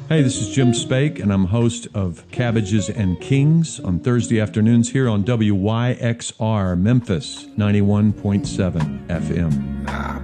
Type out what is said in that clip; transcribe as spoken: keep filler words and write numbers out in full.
Hey, this is Jim Spake, and I'm host of Cabbages and Kings on Thursday afternoons here on W Y X R Memphis ninety-one point seven F M.